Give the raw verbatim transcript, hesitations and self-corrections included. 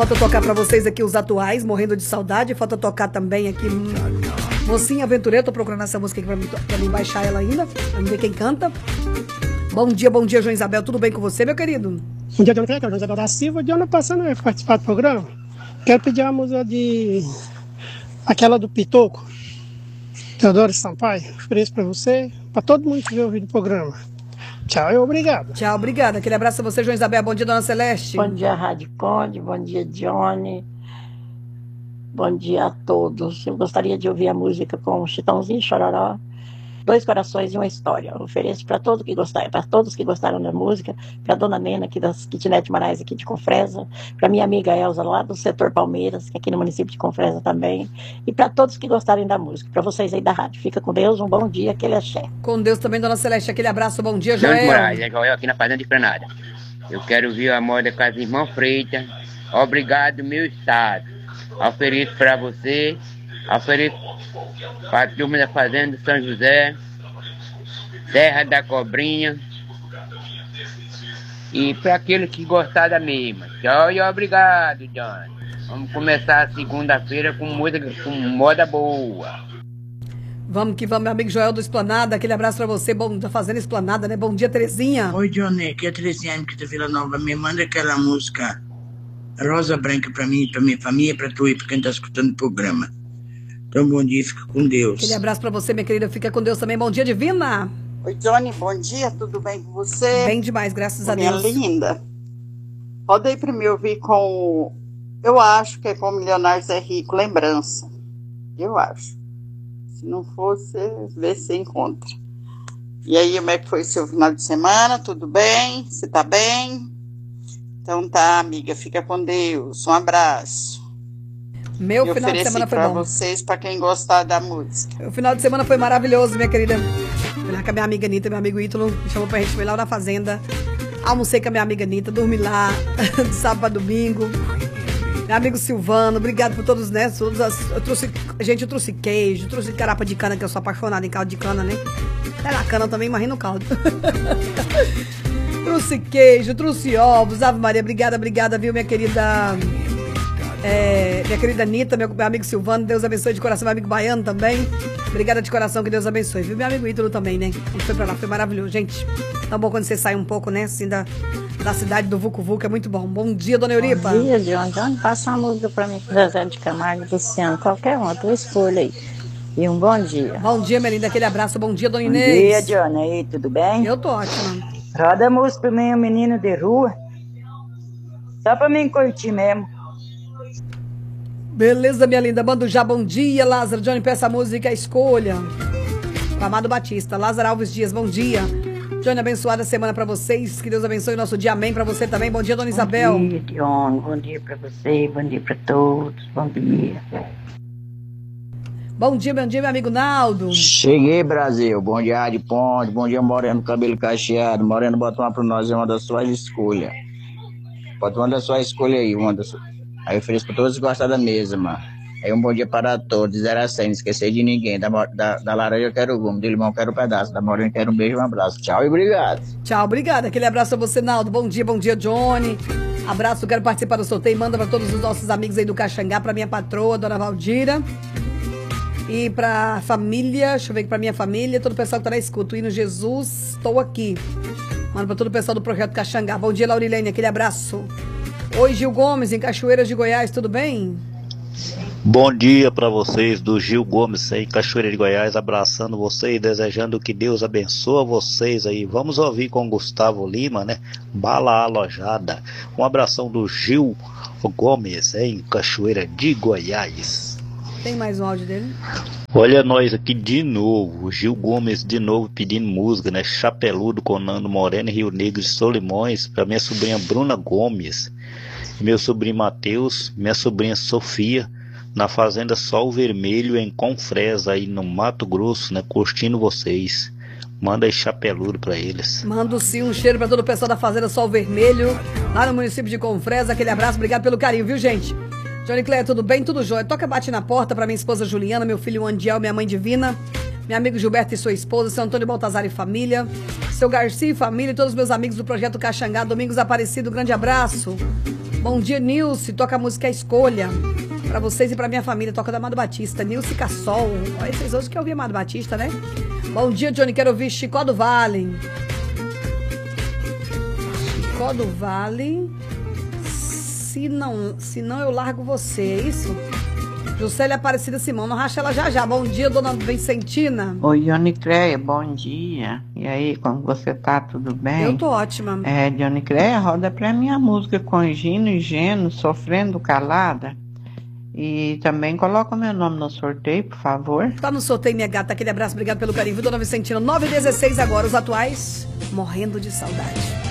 Falta tocar pra vocês aqui os atuais, Morrendo de Saudade. Falta tocar também aqui Mocinha Aventureira. Tô procurando essa música aqui pra mim, pra mim baixar ela ainda, pra mim ver quem canta. Bom dia, bom dia, João Isabel. Tudo bem com você, meu querido? Bom dia, João Cleber, João Isabel da Silva. De ano passando eu ia participar do programa. Quero pedir a música de... aquela do Pitoco, Teodoro Sampaio. Ofereço pra você, pra todo mundo que vê o vídeo do programa. Tchau e obrigado. Tchau, obrigada. Aquele abraço a você, João Isabel. Bom dia, Dona Celeste. Bom dia, Rádio Conde. Bom dia, Johnny. Bom dia a todos. Eu gostaria de ouvir a música com Chitãozinho e Chororó, Dois Corações e uma História. Eu ofereço para todos que gostaram, para todos que gostaram da música, para a Dona Nena aqui das Kitnet Marais aqui de Confresa, para minha amiga Elza lá do setor Palmeiras, que é aqui no município de Confresa também, e para todos que gostarem da música, para vocês aí da rádio. Fica com Deus, um bom dia, aquele axé. Com Deus também, Dona Celeste, aquele abraço, bom dia, Joel. João Moraes, é Joel aqui na Fazenda de Granada. Eu quero ouvir a moda com as irmãs Freitas. Obrigado, meu estado. Ofereço para você, ofereço para a turma da Fazenda de São José, Serra da Cobrinha, e para aquele que gostar da mesma. Tchau e obrigado, John. Vamos começar a segunda-feira com música, com moda boa. Vamos que vamos, meu amigo Joel do Esplanada, aquele abraço pra você, bom, da Fazenda Esplanada, né? Bom dia, Terezinha. Oi, Johnny, aqui é a Terezinha aqui da Vila Nova. Me manda aquela música Rosa Branca pra mim, pra minha família, pra tu e pra quem tá escutando o programa. Então, bom dia, fica com Deus. Aquele abraço pra você, minha querida, fica com Deus também. Bom dia, Divina. Oi, Johnny, bom dia, tudo bem com você? Bem demais, graças a minha Deus. Minha linda. Pode ir pra me ouvir com, eu acho que é com Milionários é Rico, Lembrança. Eu acho. Se não for, você vê se encontra. E aí, como é que foi seu final de semana? Tudo bem? Você tá bem? Então tá, amiga, fica com Deus. Um abraço. Meu eu final de semana foi pra bom. vocês, pra quem gostar da música. O final de semana foi maravilhoso, minha querida. Fui lá com a minha amiga Anitta, meu amigo Ítalo, me chamou pra gente, foi lá na fazenda. Almocei com a minha amiga Anitta, dormi lá, de sábado a domingo. Meu amigo Silvano, obrigado por todos, né? Todos as, eu trouxe, gente, eu trouxe queijo, trouxe carapa de cana, que eu sou apaixonada em caldo de cana, né? Até na cana também, mas no caldo. Trouxe queijo, trouxe ovos. Ave Maria, obrigada, obrigada, viu, minha querida... É, minha querida Anitta, meu, meu amigo Silvano, Deus abençoe de coração, meu amigo Baiano também. Obrigada de coração, que Deus abençoe. Viu? Meu amigo Ítalo também, né? A gente foi pra lá, foi maravilhoso. Gente, tão bom quando você sai um pouco, né? Assim, da, da cidade do Vucu Vucu, é muito bom. Bom dia, Dona Euripa. Bom dia, John. John, passa uma música pra mim, Zezé de Camargo, Luciano, qualquer uma, tua escolha aí. E um bom dia. Bom dia, minha linda, aquele abraço. Bom dia, Dona bom Inês. Bom dia, John. Aí, tudo bem? Eu tô ótima. Roda a música pra mim, o menino de rua. Só pra mim curtir mesmo. Beleza, minha linda. Manda já bom dia, Lázaro. Johnny, peça a música, a escolha. O Amado Batista. Lázaro Alves Dias, bom dia. Johnny, abençoada semana pra vocês. Que Deus abençoe o nosso dia. Amém pra você também. Bom dia, Dona Isabel. Bom dia, John. Bom dia pra você. Bom dia pra todos. Bom dia. Bom dia, bom dia, meu amigo Naldo. Cheguei, Brasil. Bom dia, de Ponte. Bom dia, Moreno, cabelo cacheado. Moreno, bota uma pra nós, é uma das suas escolhas. Bota uma da sua escolha aí, uma das suas. Aí eu ofereço pra todos que gostam da mesa, mano. Aí um bom dia para todos, zero a cem, não esquecer de ninguém. Da, da, da laranja eu quero o gume, do limão eu quero um pedaço, da morena eu quero um beijo e um abraço. Tchau e obrigado. Tchau, obrigado. Aquele abraço a você, Naldo. Bom dia, bom dia, Johnny. Abraço, quero participar do sorteio. Manda pra todos os nossos amigos aí do Caxangá, pra minha patroa, Dona Valdira. E pra família, deixa eu ver aqui pra minha família, todo o pessoal que tá na escuta. Hino Jesus, estou aqui. Manda pra todo o pessoal do Projeto Caxangá. Bom dia, Laurilene, aquele abraço. Oi, Gil Gomes, em Cachoeiras de Goiás, tudo bem? Bom dia para vocês do Gil Gomes aí, Cachoeira de Goiás, abraçando vocês, desejando que Deus abençoe vocês aí. Vamos ouvir com Gustavo Lima, né? Bala Alojada. Um abração do Gil Gomes aí, em Cachoeira de Goiás. Tem mais um áudio dele? Olha nós aqui de novo, o Gil Gomes de novo pedindo música, né? Chapeludo com Nando Moreno e Rio Negro de Solimões, para minha sobrinha Bruna Gomes, meu sobrinho Matheus, minha sobrinha Sofia, na Fazenda Sol Vermelho em Confresa, aí no Mato Grosso, né? Curtindo vocês. Manda aí chapeludo pra eles. Manda sim um cheiro pra todo o pessoal da Fazenda Sol Vermelho, lá no município de Confresa. Aquele abraço, obrigado pelo carinho, viu, gente? Johnny Cleia, tudo bem? Tudo jóia. Toca Bate na Porta pra minha esposa Juliana, meu filho Andiel, minha mãe Divina, meu amigo Gilberto e sua esposa, seu Antônio Baltazar e família, seu Garcia e família e todos os meus amigos do Projeto Caxangá, Domingos Aparecido, grande abraço. Bom dia, Nilce. Toca a música A Escolha. Pra vocês e pra minha família. Toca da Amado Batista. Nilce Cassol. Olha, vocês hoje que eu ouvi Amado Batista, né? Bom dia, Johnny. Quero ouvir Chicó do Vale. Chicó do Vale. Se não, se não eu largo você, é isso? Juscelia Aparecida Simão, não racha ela já já. Bom dia, dona Vicentina. Oi, Johnny Creia, bom dia. E aí, como você tá? Tudo bem? Eu tô ótima. É, Johnny Creia, roda pra minha música com Gino e Geno, Sofrendo Calada. E também coloca o meu nome no sorteio, por favor. Tá no sorteio, minha gata. Aquele abraço, obrigado pelo carinho. Viu, dona Vicentina? nove e dezesseis agora, os atuais, morrendo de saudade.